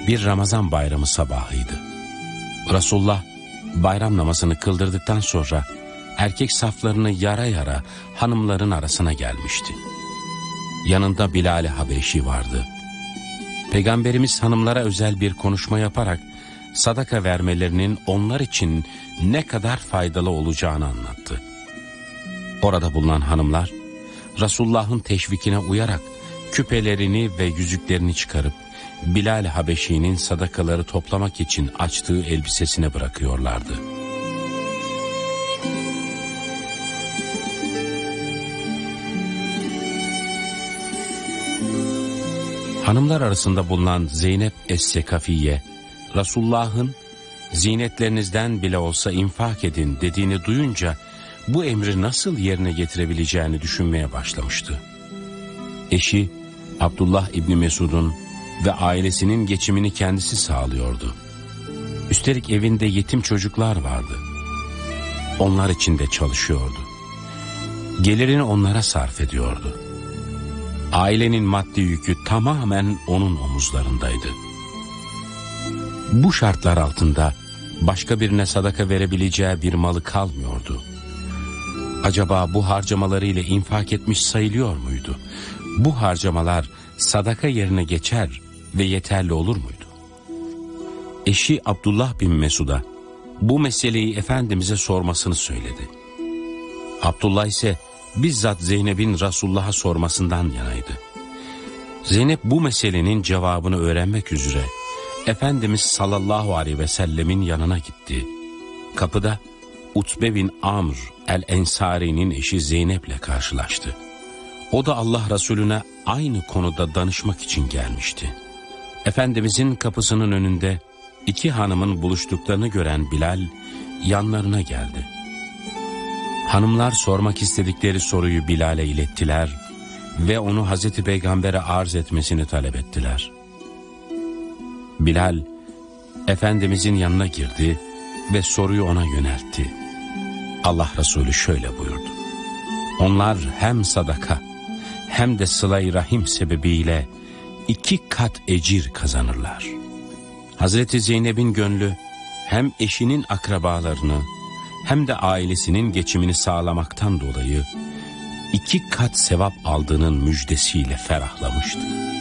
bir Ramazan bayramı sabahıydı. Resulullah bayram namazını kıldırdıktan sonra erkek saflarını yara yara hanımların arasına gelmişti. Yanında Bilal-i Habeşi vardı. Peygamberimiz hanımlara özel bir konuşma yaparak sadaka vermelerinin onlar için ne kadar faydalı olacağını anlattı. Orada bulunan hanımlar Resulullah'ın teşvikine uyarak küpelerini ve yüzüklerini çıkarıp Bilal-i Habeşi'nin sadakaları toplamak için açtığı elbisesine bırakıyorlardı. Hanımlar arasında bulunan Zeynep Es-Sekafiye, Resulullah'ın "Zinetlerinizden bile olsa infak edin" dediğini duyunca bu emri nasıl yerine getirebileceğini düşünmeye başlamıştı. Eşi Abdullah İbni Mesud'un ve ailesinin geçimini kendisi sağlıyordu. Üstelik evinde yetim çocuklar vardı. Onlar için de çalışıyordu. Gelirini onlara sarf ediyordu. Ailenin maddi yükü tamamen onun omuzlarındaydı. Bu şartlar altında başka birine sadaka verebileceği bir malı kalmıyordu. Acaba bu harcamalarıyla infak etmiş sayılıyor muydu? Bu harcamalar sadaka yerine geçer ve yeterli olur muydu? Eşi Abdullah bin Mesud'a bu meseleyi Efendimiz'e sormasını söyledi. Abdullah ise bizzat Zeynep'in Resulullah'a sormasından yanaydı. Zeynep bu meselenin cevabını öğrenmek üzere Efendimiz sallallahu aleyhi ve sellemin yanına gitti. Kapıda Utbe bin Amr el-Ensari'nin eşi Zeynep'le karşılaştı. O da Allah Resulüne aynı konuda danışmak için gelmişti. Efendimizin kapısının önünde iki hanımın buluştuklarını gören Bilal yanlarına geldi. Hanımlar sormak istedikleri soruyu Bilal'e ilettiler ve onu Hazreti Peygamber'e arz etmesini talep ettiler. Bilal, Efendimizin yanına girdi ve soruyu ona yöneltti. Allah Resulü şöyle buyurdu: onlar hem sadaka hem de sıla-i rahim sebebiyle 2 kat ecir kazanırlar. Hazreti Zeynep'in gönlü hem eşinin akrabalarını hem de ailesinin geçimini sağlamaktan dolayı 2 kat sevap aldığının müjdesiyle ferahlamıştı.